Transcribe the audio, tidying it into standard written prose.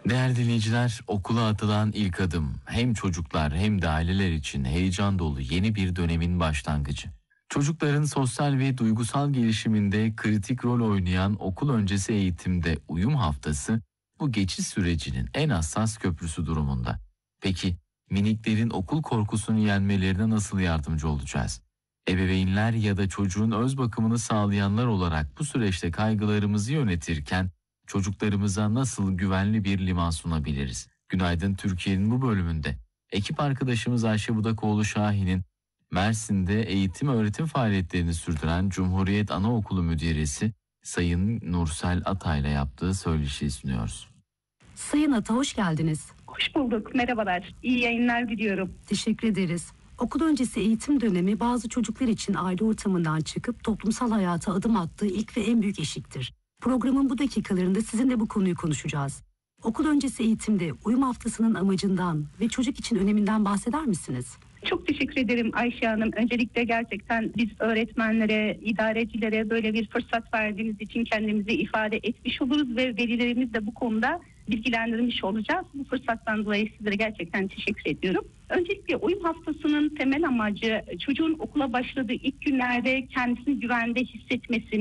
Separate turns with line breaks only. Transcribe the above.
Değerli dinleyiciler, okula atılan ilk adım hem çocuklar hem de aileler için heyecan dolu yeni bir dönemin başlangıcı. Çocukların sosyal ve duygusal gelişiminde kritik rol oynayan okul öncesi eğitimde uyum haftası bu geçiş sürecinin en hassas köprüsü durumunda. Peki miniklerin okul korkusunu yenmelerine nasıl yardımcı olacağız? Ebeveynler ya da çocuğun öz bakımını sağlayanlar olarak bu süreçte kaygılarımızı yönetirken çocuklarımıza nasıl güvenli bir liman sunabiliriz? Günaydın Türkiye'nin bu bölümünde ekip arkadaşımız Ayşe Budakoğlu Şahin'in Mersin'de eğitim öğretim faaliyetlerini sürdüren Cumhuriyet Anaokulu Müderrisi Sayın Nursel Atay'la yaptığı söyleşiyi sunuyoruz.
Sayın Ata, hoş geldiniz.
Hoş bulduk, merhabalar. İyi yayınlar diliyorum.
Teşekkür ederiz. Okul öncesi eğitim dönemi bazı çocuklar için aile ortamından çıkıp toplumsal hayata adım attığı ilk ve en büyük eşiktir. Programın bu dakikalarında sizinle bu konuyu konuşacağız. Okul öncesi eğitimde uyum haftasının amacından ve çocuk için öneminden bahseder misiniz?
Çok teşekkür ederim Ayşe Hanım. Öncelikle gerçekten biz öğretmenlere, idarecilere böyle bir fırsat verdiğiniz için kendimizi ifade etmiş oluruz ve velilerimiz de bu konuda bilgilendirmiş olacağız. Bu fırsattan dolayı sizlere gerçekten teşekkür ediyorum. Öncelikle uyum haftasının temel amacı çocuğun okula başladığı ilk günlerde kendisini güvende hissetmesini,